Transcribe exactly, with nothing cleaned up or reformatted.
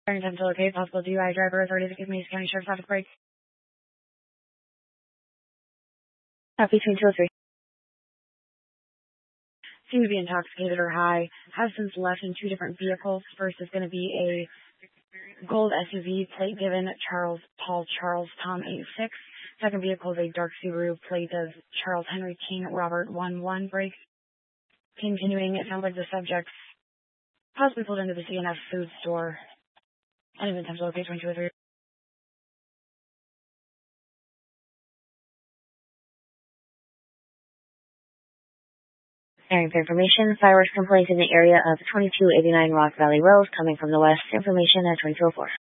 Attempt to locate possible D U I driver authority to give me County Sheriff's Office break. Uh, between two oh three. Seem to be intoxicated or high. Has since left in two different vehicles. First is going to be a gold S U V plate given Charles Paul Charles Tom eight six. Second vehicle is a dark Subaru plate of Charles Henry King Robert one one break. Continuing, it sounds like the subjects possibly pulled into the C N F food store. I didn't even attempt to locate twenty-two oh three. Sharing for information, fireworks complaint in the area of twenty-two eighty-nine Rock Valley Road coming from the west. Information at twenty-two oh four.